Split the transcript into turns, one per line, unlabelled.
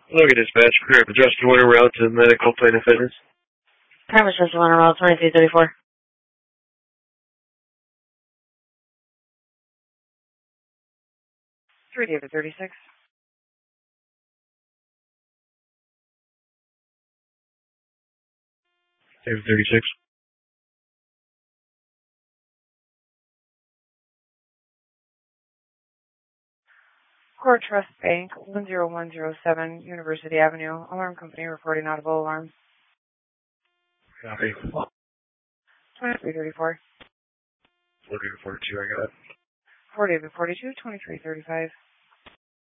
Look at dispatch. Crap, adjusted winter route to medical Planet Fitness.
Prime adjusted winter route 2334. 3 David 36.
David 36.
Core Trust Bank, 10107 University Avenue. Alarm company reporting audible alarm.
Copy.
2334.
Looking for 2, I got it.
4 David 42, 2335.